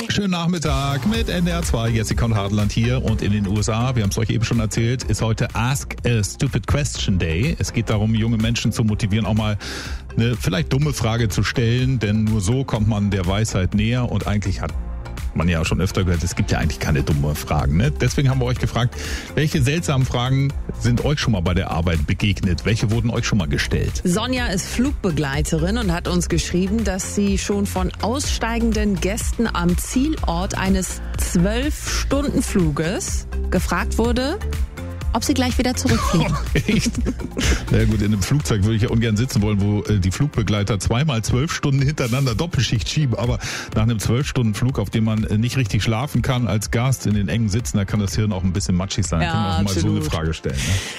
Schönen Nachmittag mit NDR 2, Jessica und Hartland hier und in den USA, wir haben es euch eben schon erzählt, ist heute Ask a Stupid Question Day. Es geht darum, junge Menschen zu motivieren, auch mal eine vielleicht dumme Frage zu stellen, denn nur so kommt man der Weisheit näher und eigentlich hat man ja auch schon öfter gehört, es gibt ja eigentlich keine dummen Fragen. Ne? Deswegen haben wir euch gefragt, welche seltsamen Fragen sind euch schon mal bei der Arbeit begegnet? Welche wurden euch schon mal gestellt? Sonja ist Flugbegleiterin und hat uns geschrieben, dass sie schon von aussteigenden Gästen am Zielort eines 12-Stunden-Fluges gefragt wurde, ob sie gleich wieder zurückfliegen. Oh, echt? Na gut, in einem Flugzeug würde ich ja ungern sitzen wollen, wo die Flugbegleiter zweimal 12 Stunden hintereinander Doppelschicht schieben. Aber nach einem 12-Stunden-Flug, auf dem man nicht richtig schlafen kann als Gast in den engen Sitzen, da kann das Hirn auch ein bisschen matschig sein. Ja, können wir auch mal absolut. so eine Frage stellen. Ne?